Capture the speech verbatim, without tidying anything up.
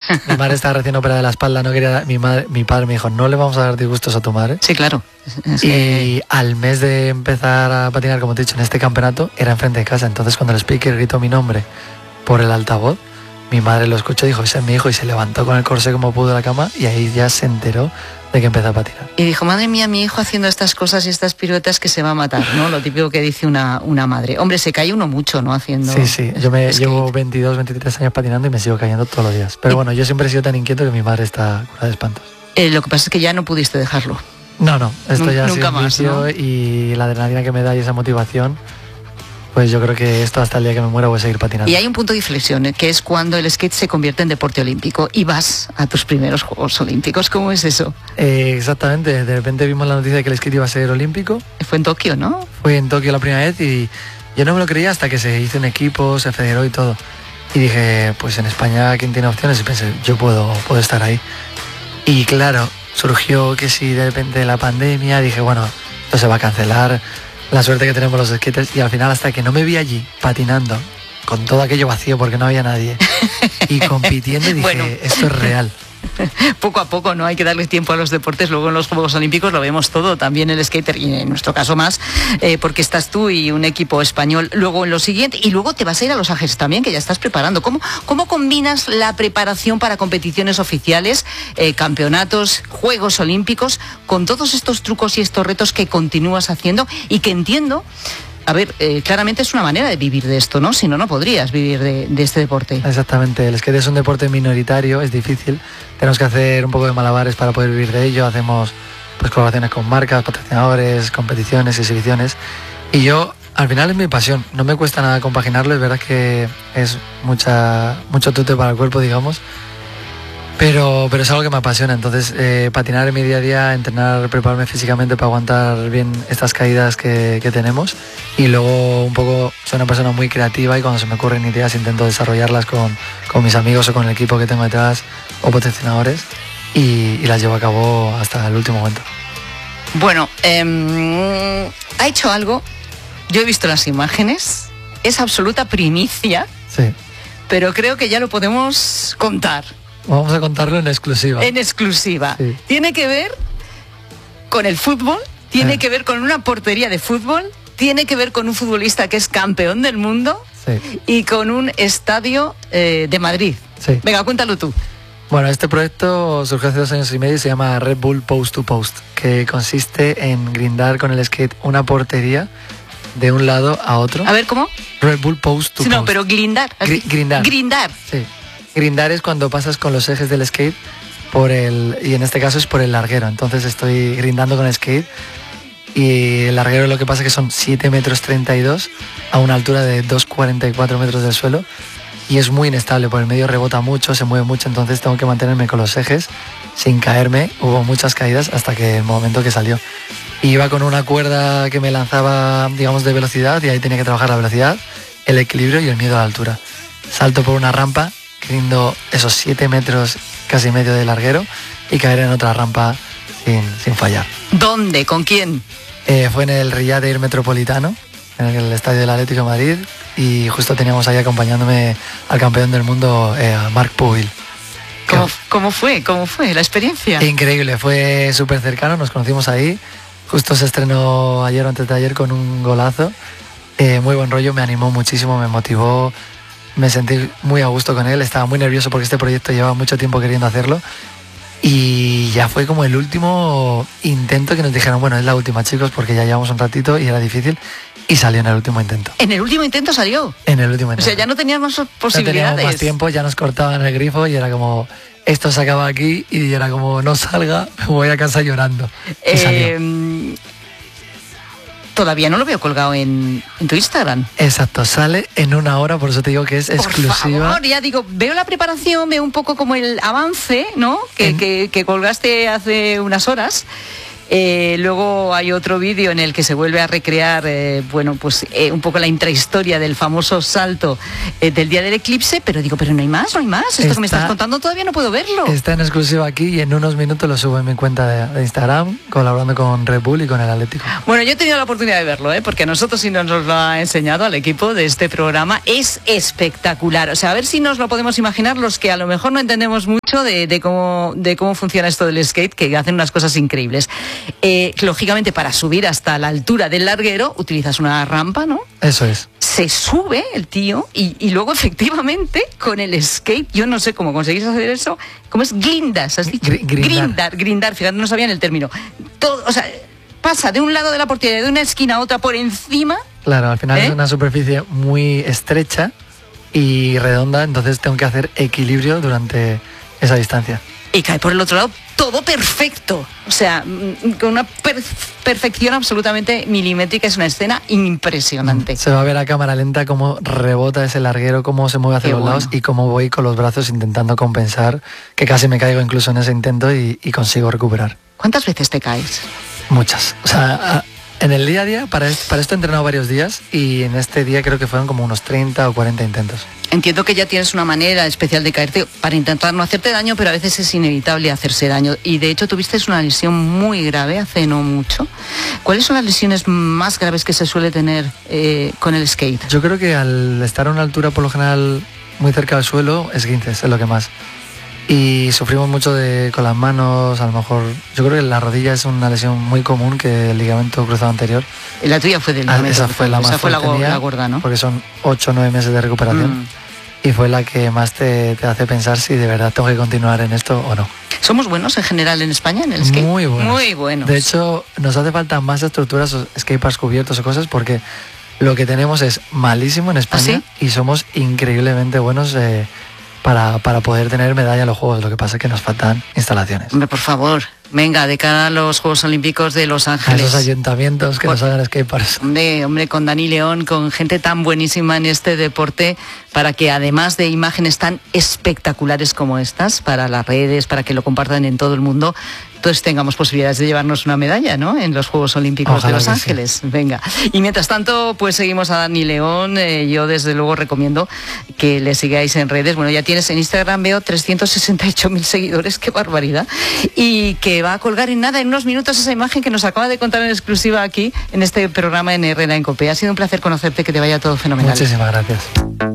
Mi madre estaba recién operada de la espalda, no quería, mi, madre, mi padre me dijo, no le vamos a dar disgustos a tu madre. Sí, claro. Es y que... al mes de empezar a patinar, como te he dicho, en este campeonato, era enfrente de casa. Entonces cuando el speaker gritó mi nombre por el altavoz, mi madre lo escuchó y dijo, ese es mi hijo, y se levantó con el corsé como pudo de la cama y ahí ya se enteró de que empezó a patinar. Y dijo, madre mía, mi hijo haciendo estas cosas y estas piruetas que se va a matar, ¿no? Lo típico que dice una, una madre. Hombre, se cae uno mucho, ¿no? Haciendo... Sí, sí, yo me skate. llevo veintidós, veintitrés años patinando y me sigo cayendo todos los días. Pero bueno, yo siempre he sido tan inquieto que mi madre está curada de espantos. Eh, lo que pasa es que ya no pudiste dejarlo. No, no, esto Nun- ya ha nunca sido un más, vicio, ¿no? y la adrenalina que me da y esa motivación, pues yo creo que esto hasta el día que me muera voy a seguir patinando. Y hay un punto de inflexión, ¿eh? Que es cuando el skate se convierte en deporte olímpico y vas a tus primeros Juegos Olímpicos. ¿Cómo es eso? Eh, exactamente, de repente vimos la noticia de que el skate iba a ser olímpico. Fue en Tokio, ¿no? Fue en Tokio la primera vez y yo no me lo creía hasta que se hizo un equipo, se federó y todo. Y dije, pues en España, ¿quién tiene opciones? Y pensé, yo puedo, puedo estar ahí. Y claro, surgió que si de repente la pandemia, dije, bueno, esto se va a cancelar, la suerte que tenemos los skaters. Y al final, hasta que no me vi allí patinando, con todo aquello vacío porque no había nadie, y compitiendo, dije, Bueno. esto es real. Poco a poco, no hay que darle tiempo a los deportes. Luego en los Juegos Olímpicos lo vemos todo, también el skater, y en nuestro caso más, eh, porque estás tú y un equipo español. Luego en lo siguiente, y luego te vas a ir a Los Ángeles también, que ya estás preparando. ¿Cómo, cómo combinas la preparación para competiciones oficiales, eh, campeonatos, Juegos Olímpicos, con todos estos trucos y estos retos que continúas haciendo y que entiendo... A ver, eh, claramente es una manera de vivir de esto, ¿no? Si no, no podrías vivir de, de este deporte. Exactamente, el skate es un deporte minoritario, es difícil, tenemos que hacer un poco de malabares para poder vivir de ello, hacemos pues colaboraciones con marcas, patrocinadores, competiciones, exhibiciones, y yo, al final es mi pasión, no me cuesta nada compaginarlo, es verdad que es mucha mucho tute para el cuerpo, digamos, pero, pero es algo que me apasiona. Entonces eh, patinar en mi día a día, entrenar, prepararme físicamente para aguantar bien estas caídas que, que tenemos, y luego un poco soy una persona muy creativa y cuando se me ocurren ideas intento desarrollarlas con, con mis amigos o con el equipo que tengo detrás o patrocinadores, y, y las llevo a cabo hasta el último momento. Bueno, eh, ha hecho algo, yo he visto las imágenes, es absoluta primicia, Sí, pero creo que ya lo podemos contar vamos a contarlo en exclusiva. en exclusiva. Sí. Tiene que ver con el fútbol, tiene Eh. que ver con una portería de fútbol, tiene que ver con un futbolista que es campeón del mundo Sí, y con un estadio eh, de Madrid. sí. Venga, cuéntalo tú. Bueno, este proyecto surgió hace dos años y medio y se llama Red Bull Post to Post, que consiste en grindar con el skate una portería de un lado a otro. A ver, ¿cómo? Red Bull Post to Sí, Post. no, pero glindar. Gri- grindar. Grindar. Sí. Grindar es cuando pasas con los ejes del skate por el, y en este caso es por el larguero. Entonces estoy grindando con el skate y el larguero lo que pasa es que son siete metros treinta y dos a una altura de dos cuarenta y cuatro metros del suelo, y es muy inestable, por el medio rebota mucho, se mueve mucho, entonces tengo que mantenerme con los ejes sin caerme. Hubo muchas caídas hasta que el momento que salió. Y iba con una cuerda que me lanzaba, digamos, de velocidad, y ahí tenía que trabajar la velocidad, el equilibrio y el miedo a la altura. Salto por una rampa, grindo esos siete metros casi medio de larguero y caer en otra rampa sin, sin fallar. ¿Dónde? ¿Con quién? Eh, fue en el Riyadh Air Metropolitano, en el estadio del Atlético de Madrid, y justo teníamos ahí acompañándome al campeón del mundo, eh, a Marc Pubil. ¿Cómo, ¿Cómo fue? ¿Cómo fue la experiencia? Increíble, fue súper cercano, nos conocimos ahí, justo se estrenó ayer o antes de ayer con un golazo, eh, muy buen rollo, me animó muchísimo, me motivó, me sentí muy a gusto con él, estaba muy nervioso porque este proyecto llevaba mucho tiempo queriendo hacerlo, y ya fue como el último intento que nos dijeron, bueno, es la última, chicos, porque ya llevamos un ratito y era difícil, y salió en el último intento. En el último intento salió. En el último O intento. sea, ya no teníamos más No posibilidades. teníamos más tiempo, ya nos cortaban el grifo y era como, esto se acaba aquí, y era como, no salga, me voy a casa llorando. Y salió. Eh, todavía no lo veo colgado en, en tu Instagram. Exacto, sale en una hora, por eso te digo que es Por exclusiva. favor, ya digo, veo la preparación, veo un poco como el avance, ¿no? Que, En- que, que colgaste hace unas horas. Eh, luego hay otro vídeo en el que se vuelve a recrear, eh, bueno, pues eh, un poco la intrahistoria del famoso salto eh, del día del eclipse, pero digo, pero no hay más, no hay más. Esto está, que me estás contando todavía no puedo verlo. Está en exclusiva aquí y en unos minutos lo subo en mi cuenta de, de Instagram, colaborando con Red Bull y con el Atlético. Bueno, yo he tenido la oportunidad de verlo, ¿eh? Porque a nosotros sí nos lo ha enseñado al equipo de este programa. Es espectacular. O sea, a ver si nos lo podemos imaginar los que a lo mejor no entendemos mucho de, de cómo de cómo funciona esto del skate, que hacen unas cosas increíbles. Eh, lógicamente, para subir hasta la altura del larguero utilizas una rampa, ¿no? Eso es. Se sube el tío y, y luego efectivamente con el skate, yo no sé cómo conseguís hacer eso, ¿cómo es? Grindas, has dicho. Gr- grindar. grindar, grindar, fíjate, no sabían el término. Todo, o sea, pasa de un lado de la portería, de una esquina a otra por encima. Claro, al final ¿Eh? es una superficie muy estrecha y redonda, entonces tengo que hacer equilibrio durante esa distancia. Y cae por el otro lado todo perfecto. O sea, con una per- perfección absolutamente milimétrica. Es una escena impresionante. Se va a ver a cámara lenta cómo rebota ese larguero, cómo se mueve hacia Qué los bueno. lados y cómo voy con los brazos intentando compensar, que casi me caigo incluso en ese intento y, y consigo recuperar. ¿Cuántas veces te caes? Muchas. O sea, a- en el día a día, para, est- para esto he entrenado varios días y en este día creo que fueron como unos treinta o cuarenta intentos. Entiendo que ya tienes una manera especial de caerte para intentar no hacerte daño, pero a veces es inevitable hacerse daño. Y de hecho tuviste una lesión muy grave hace no mucho. ¿Cuáles son las lesiones más graves que se suele tener eh, con el skate? Yo creo que al estar a una altura por lo general muy cerca del suelo, esguinces es lo que más. Y sufrimos mucho de, con las manos, a lo mejor, yo creo que la rodilla es una lesión muy común que el ligamento cruzado anterior. La tuya fue del Ah, ligamento esa cruzado. fue la más Esa fue la, fuerte go- mía, la gorda, ¿no? Porque son ocho o nueve meses de recuperación. Mm. Y fue la que más te, te hace pensar si de verdad tengo que continuar en esto o no. ¿Somos buenos en general en España en el skate? Muy buenos. Muy buenos. De hecho, nos hace falta más estructuras, o skateparks cubiertos o cosas, porque lo que tenemos es malísimo en España. ¿Ah, Y somos increíblemente buenos eh, para, para poder tener medalla en los Juegos. Lo que pasa es que nos faltan instalaciones. Hombre, por favor, venga, de cara a los Juegos Olímpicos de Los A Ángeles. esos ayuntamientos que Por- nos hagan skateparks. Hombre, hombre, con Dani León, con gente tan buenísima en este deporte, para que además de imágenes tan espectaculares como estas, para las redes, para que lo compartan en todo el mundo, todos tengamos posibilidades de llevarnos una medalla, ¿no? En los Juegos Olímpicos Ojalá de Los que Ángeles. Venga. Y mientras tanto, pues seguimos a Dani León. Eh, yo desde luego recomiendo que le sigáis en redes. Bueno, ya tienes en Instagram, veo trescientos sesenta y ocho mil seguidores, qué barbaridad. Y que va a colgar en nada, en unos minutos, esa imagen que nos acaba de contar en exclusiva aquí, en este programa en Herrera en Cope. Ha sido un placer conocerte, que te vaya todo fenomenal. Muchísimas gracias.